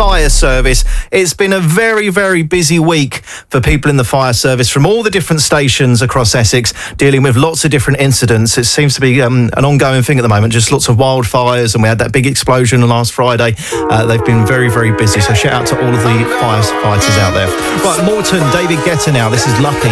fire service. It's been a very, very busy week for people in the fire service from all the different stations across Essex, dealing with lots of different incidents. It seems to be an ongoing thing at the moment, just lots of wildfires, and we had that big explosion last Friday. They've been very, very busy, so shout out to all of the firefighters out there. Right, Morton, David Guetta now. This is Lucky.